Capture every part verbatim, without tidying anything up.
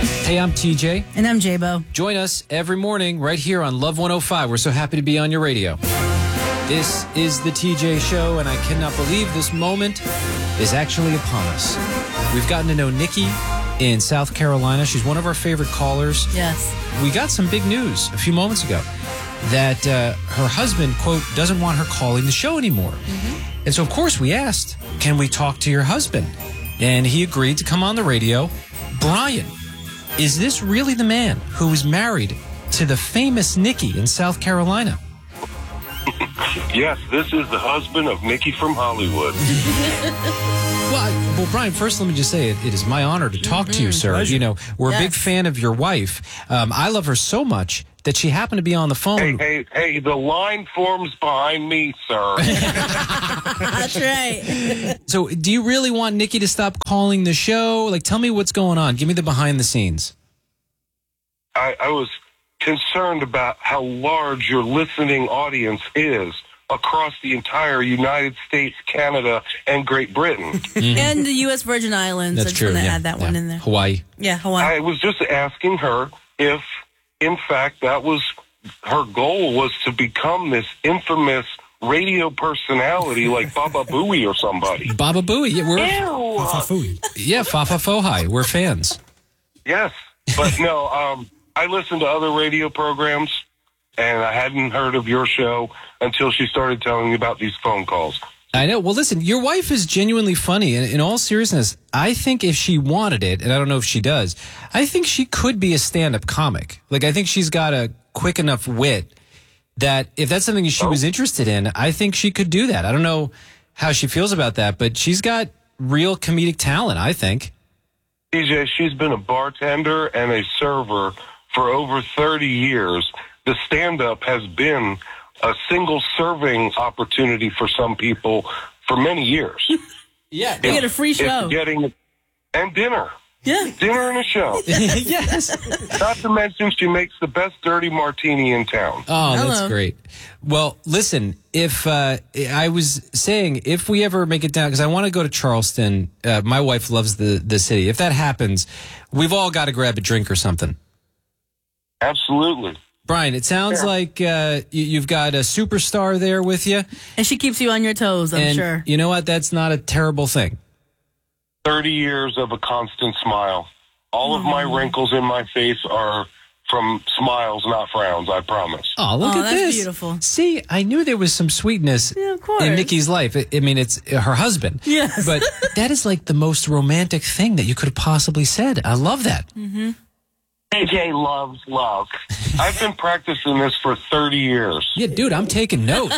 Hey, I'm T J. And I'm J-Bo. Join us every morning right here on Love one oh five. We're so happy to be on your radio. This is the T J Show, and I cannot believe this moment is actually upon us. We've gotten to know Nikki in South Carolina. She's one of our favorite callers. Yes. We got some big news a few moments ago that uh, her husband, quote, doesn't want her calling the show anymore. Mm-hmm. And so, of course, we asked, can we talk to your husband? And he agreed to come on the radio. Brian, is this really the man who was married to the famous Nikki in South Carolina? Yes, this is the husband of Nikki from Hollywood. Well, I, well, Brian, first let me just say it, it is my honor to talk mm-hmm. to you, sir. Pleasure. You know, we're yes. a big fan of your wife. Um, I love her so much that she happened to be on the phone. Hey, hey, hey, the line forms behind me, sir. That's right. So do you really want Nikki to stop calling the show? Like, tell me what's going on. Give me the behind the scenes. I, I was concerned about how large your listening audience is across the entire United States, Canada, and Great Britain. Mm-hmm. And the U S Virgin Islands. That's I just true. want to Yeah. add that yeah. one in there. Hawaii. Yeah, Hawaii. I was just asking her if, in fact, that was her goal was to become this infamous radio personality like Baba Booey or somebody. Baba Booey. Yeah, we're, Ew. Fafa yeah, Fafa Fohai. We're fans. Yes, but no, um, I listen to other radio programs, and I hadn't heard of your show until she started telling me about these phone calls. I know. Well, listen, your wife is genuinely funny. And in all seriousness, I think if she wanted it, and I don't know if she does, I think she could be a stand-up comic. Like, I think she's got a quick enough wit that if that's something she oh. was interested in, I think she could do that. I don't know how she feels about that, but she's got real comedic talent, I think. D J, she's been a bartender and a server for over thirty years. The stand-up has been a single serving opportunity for some people for many years. Yeah, they get a free show. It's getting and dinner. Yeah, dinner and a show. Yes. Not to mention, she makes the best dirty martini in town. Oh, Hello. That's great. Well, listen, if uh, I was saying if we ever make it down, because I want to go to Charleston. Uh, my wife loves the the city. If that happens, we've all got to grab a drink or something. Absolutely. Brian, it sounds yeah. like uh, you, you've got a superstar there with you. And she keeps you on your toes, I'm and sure. You know what? That's not a terrible thing. thirty years of a constant smile. All mm-hmm. of my wrinkles in my face are from smiles, not frowns, I promise. Oh, look oh, at that's this. Beautiful. See, I knew there was some sweetness yeah, of course. in Nikki's life. I, I mean, it's her husband. Yes. But that is like the most romantic thing that you could have possibly said. I love that. Mm-hmm. A J loves love. I've been practicing this for thirty years. Yeah, dude, I'm taking note.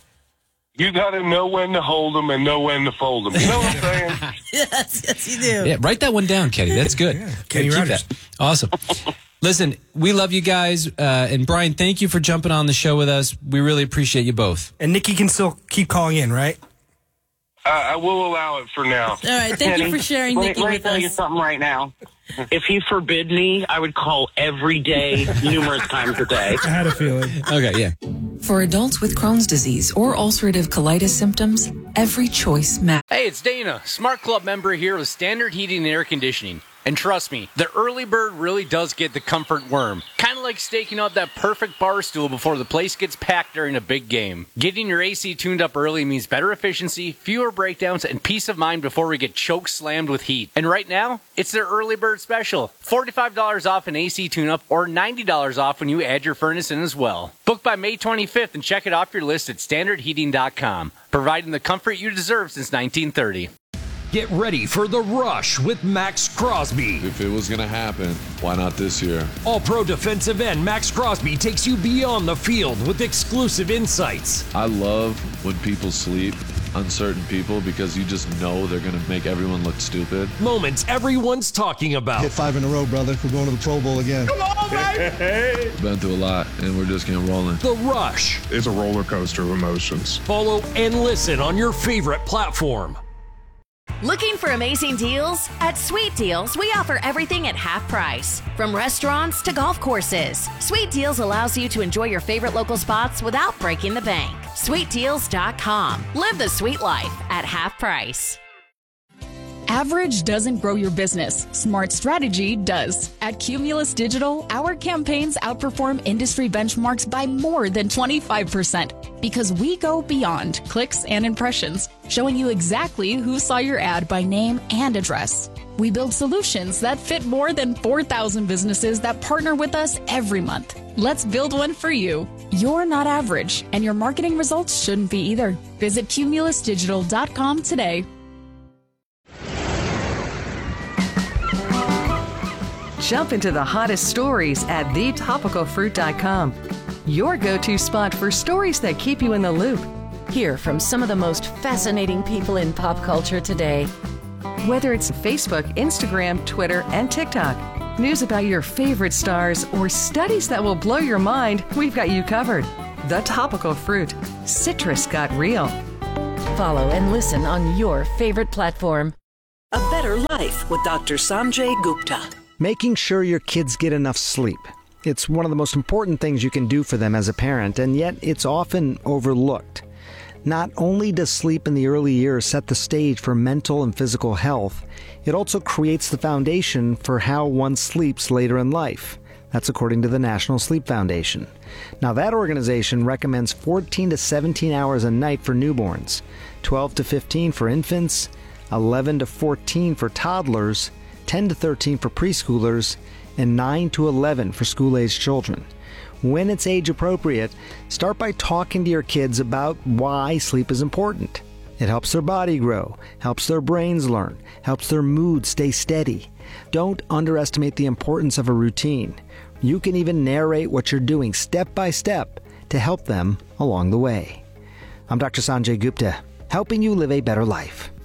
You got to know when to hold them and know when to fold them. You know what I'm saying? Yes, yes, you do. Yeah, write that one down, Kenny. That's good. Yeah, Kenny Keep Rogers. that. Awesome. Listen, we love you guys. Uh, and Brian, thank you for jumping on the show with us. We really appreciate you both. And Nikki can still keep calling in, right? Uh, I will allow it for now. All right, thank Kenny, you for sharing let, Nikki let me with tell us. you something right now. If he forbid me, I would call every day, numerous times a day. I had a feeling. Okay, yeah. For adults with Crohn's disease or ulcerative colitis symptoms, every choice matters. Hey, it's Dana, Smart Club member here with Standard Heating and Air Conditioning. And trust me, the early bird really does get the comfort worm. Kind of like staking out that perfect bar stool before the place gets packed during a big game. Getting your A C tuned up early means better efficiency, fewer breakdowns, and peace of mind before we get choke slammed with heat. And right now, it's their early bird special. forty-five dollars off an A C tune-up or ninety dollars off when you add your furnace in as well. Book by May twenty-fifth and check it off your list at standard heating dot com. Providing the comfort you deserve since nineteen thirty. Get ready for The Rush with Max Crosby. If it was going to happen, why not this year? All-pro defensive end Max Crosby takes you beyond the field with exclusive insights. I love when people sleep, uncertain people, because you just know they're going to make everyone look stupid. Moments everyone's talking about. Hit five in a row, brother. We're going to the Pro Bowl again. Come on, baby! Been through a lot, and we're just getting rolling. The Rush. It's a roller coaster of emotions. Follow and listen on your favorite platform. Looking for amazing deals? At Sweet Deals, we offer everything at half price. From restaurants to golf courses, Sweet Deals allows you to enjoy your favorite local spots without breaking the bank. sweet deals dot com. Live the sweet life at half price. Average doesn't grow your business. Smart strategy does. At Cumulus Digital, our campaigns outperform industry benchmarks by more than twenty-five percent because we go beyond clicks and impressions, showing you exactly who saw your ad by name and address. We build solutions that fit more than four thousand businesses that partner with us every month. Let's build one for you. You're not average, and your marketing results shouldn't be either. Visit cumulus digital dot com today. Jump into the hottest stories at the topical fruit dot com. Your go-to spot for stories that keep you in the loop. Hear from some of the most fascinating people in pop culture today. Whether it's Facebook, Instagram, Twitter, and TikTok, news about your favorite stars, or studies that will blow your mind, we've got you covered. The Topical Fruit. Citrus got real. Follow and listen on your favorite platform. A Better Life with Doctor Sanjay Gupta. Making sure your kids get enough sleep. It's one of the most important things you can do for them as a parent, and yet it's often overlooked. Not only does sleep in the early years set the stage for mental and physical health, it also creates the foundation for how one sleeps later in life. That's according to the National Sleep Foundation. Now, that organization recommends fourteen to seventeen hours a night for newborns, twelve to fifteen for infants, eleven to fourteen for toddlers, ten to thirteen for preschoolers, and nine to eleven for school-aged children. When it's age appropriate, start by talking to your kids about why sleep is important. It helps their body grow, helps their brains learn, helps their mood stay steady. Don't underestimate the importance of a routine. You can even narrate what you're doing step by step to help them along the way. I'm Doctor Sanjay Gupta, helping you live a better life.